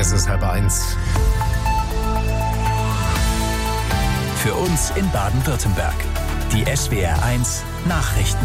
Es ist 12:30. Für uns in Baden-Württemberg. Die SWR1 Nachrichten.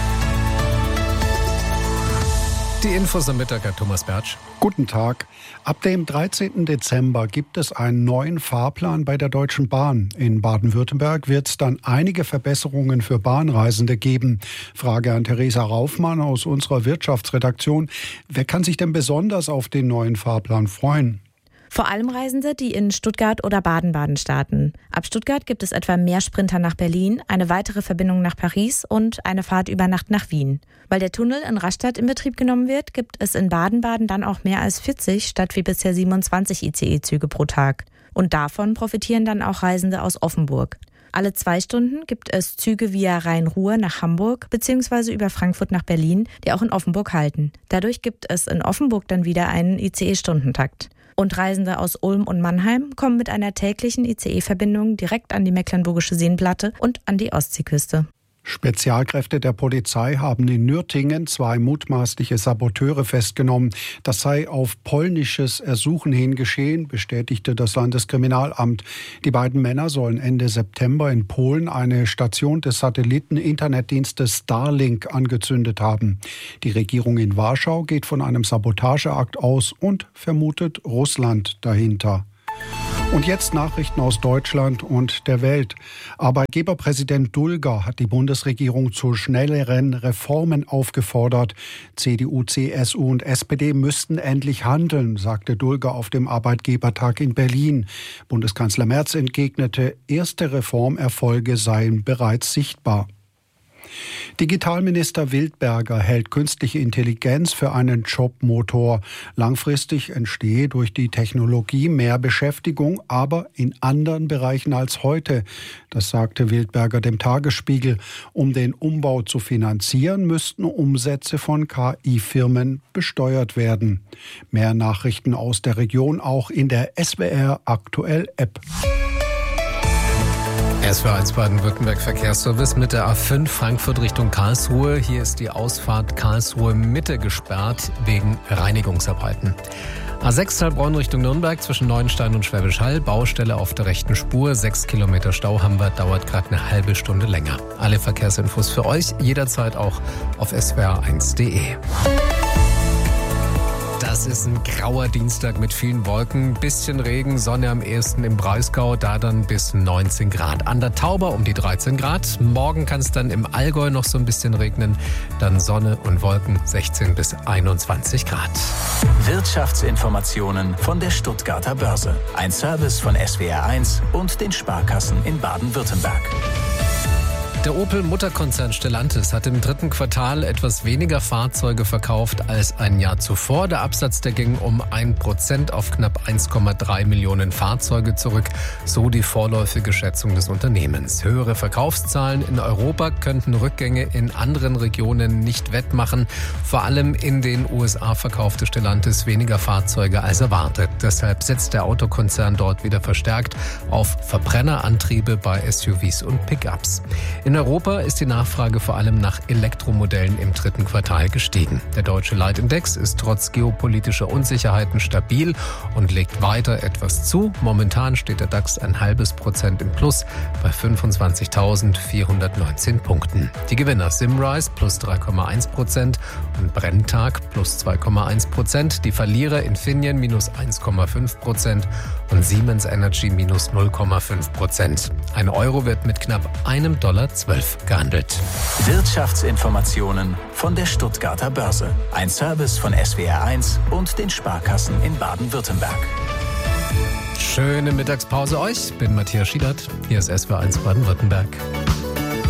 Die Infos am Mittag, Herr Thomas Bertsch. Guten Tag. Ab dem 13. Dezember gibt es einen neuen Fahrplan bei der Deutschen Bahn. In Baden-Württemberg wird es dann einige Verbesserungen für Bahnreisende geben. Frage an Theresa Raufmann aus unserer Wirtschaftsredaktion. Wer kann sich denn besonders auf den neuen Fahrplan freuen? Vor allem Reisende, die in Stuttgart oder Baden-Baden starten. Ab Stuttgart gibt es etwa mehr Sprinter nach Berlin, eine weitere Verbindung nach Paris und eine Fahrt über Nacht nach Wien. Weil der Tunnel in Rastatt in Betrieb genommen wird, gibt es in Baden-Baden dann auch mehr als 40 statt wie bisher 27 ICE-Züge pro Tag. Und davon profitieren dann auch Reisende aus Offenburg. Alle 2 Stunden gibt es Züge via Rhein-Ruhr nach Hamburg bzw. über Frankfurt nach Berlin, die auch in Offenburg halten. Dadurch gibt es in Offenburg dann wieder einen ICE-Stundentakt. Und Reisende aus Ulm und Mannheim kommen mit einer täglichen ICE-Verbindung direkt an die Mecklenburgische Seenplatte und an die Ostseeküste. Spezialkräfte der Polizei haben in Nürtingen 2 mutmaßliche Saboteure festgenommen. Das sei auf polnisches Ersuchen hin geschehen, bestätigte das Landeskriminalamt. Die beiden Männer sollen Ende September in Polen eine Station des Satelliten-Internetdienstes Starlink angezündet haben. Die Regierung in Warschau geht von einem Sabotageakt aus und vermutet Russland dahinter. Und jetzt Nachrichten aus Deutschland und der Welt. Arbeitgeberpräsident Dulger hat die Bundesregierung zu schnelleren Reformen aufgefordert. CDU, CSU und SPD müssten endlich handeln, sagte Dulger auf dem Arbeitgebertag in Berlin. Bundeskanzler Merz entgegnete, erste Reformerfolge seien bereits sichtbar. Digitalminister Wildberger hält künstliche Intelligenz für einen Jobmotor. Langfristig entstehe durch die Technologie mehr Beschäftigung, aber in anderen Bereichen als heute. Das sagte Wildberger dem Tagesspiegel. Um den Umbau zu finanzieren, müssten Umsätze von KI-Firmen besteuert werden. Mehr Nachrichten aus der Region auch in der SWR Aktuell App. SWR1 Baden-Württemberg Verkehrsservice mit der A5 Frankfurt Richtung Karlsruhe. Hier ist die Ausfahrt Karlsruhe Mitte gesperrt wegen Reinigungsarbeiten. A6 Heilbronn Richtung Nürnberg zwischen Neuenstein und Schwäbisch Hall. Baustelle auf der rechten Spur. 6 Kilometer Stau haben wir, dauert gerade eine halbe Stunde länger. Alle Verkehrsinfos für euch jederzeit auch auf swr1.de. Das ist ein grauer Dienstag mit vielen Wolken, bisschen Regen, Sonne am ehesten im Breisgau, da dann bis 19 Grad. An der Tauber um die 13 Grad. Morgen kann es dann im Allgäu noch so ein bisschen regnen, dann Sonne und Wolken 16 bis 21 Grad. Wirtschaftsinformationen von der Stuttgarter Börse. Ein Service von SWR1 und den Sparkassen in Baden-Württemberg. Der Opel-Mutterkonzern Stellantis hat im 3. Quartal etwas weniger Fahrzeuge verkauft als ein Jahr zuvor. Der Absatz, der ging um 1% auf knapp 1,3 Millionen Fahrzeuge zurück, so die vorläufige Schätzung des Unternehmens. Höhere Verkaufszahlen in Europa könnten Rückgänge in anderen Regionen nicht wettmachen. Vor allem in den USA verkaufte Stellantis weniger Fahrzeuge als erwartet. Deshalb setzt der Autokonzern dort wieder verstärkt auf Verbrennerantriebe bei SUVs und Pickups. In Europa ist die Nachfrage vor allem nach Elektromodellen im 3. Quartal gestiegen. Der deutsche Leitindex ist trotz geopolitischer Unsicherheiten stabil und legt weiter etwas zu. Momentan steht der DAX 0,5% im Plus bei 25.419 Punkten. Die Gewinner Simrise plus 3,1% und Brenntag plus 2,1%. Die Verlierer Infineon minus 1,5% und Siemens Energy minus 0,5%. Ein Euro wird mit knapp $1,12 gehandelt. Wirtschaftsinformationen von der Stuttgarter Börse. Ein Service von SWR1 und den Sparkassen in Baden-Württemberg. Schöne Mittagspause euch. Ich bin Matthias Schiedert. Hier ist SWR1 Baden-Württemberg.